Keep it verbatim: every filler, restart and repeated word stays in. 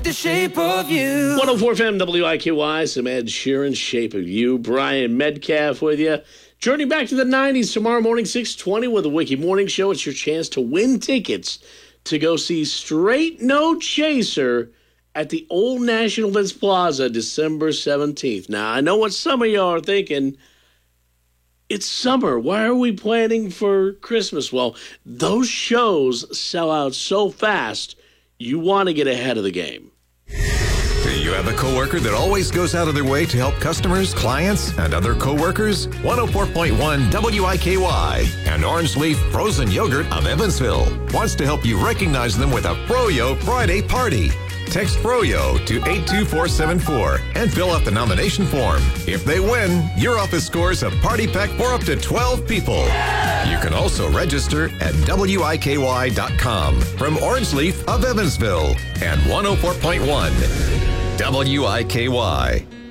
with the shape of you. one oh four F M W I K Y, some Ed Sheeran, Shape of You. Brian Metcalf with you. Journey back to the nineties tomorrow morning, six twenty with the Wiki Morning Show. It's your chance to win tickets to go see Straight No Chaser at the Old National Events Plaza December seventeenth. Now, I know what some of y'all are thinking. It's summer. Why are we planning for Christmas? Well, those shows sell out so fast, you want to get ahead of the game. Do you have a coworker that always goes out of their way to help customers, clients, and other coworkers? one oh four point one W I K Y and Orange Leaf Frozen Yogurt of Evansville wants to help you recognize them with a Froyo Friday party. Text Froyo to eight two four seven four and fill out the nomination form. If they win, your office scores a party pack for up to twelve people. You can also register at W I K Y dot com from Orange Leaf of Evansville and one oh four point one W I K Y.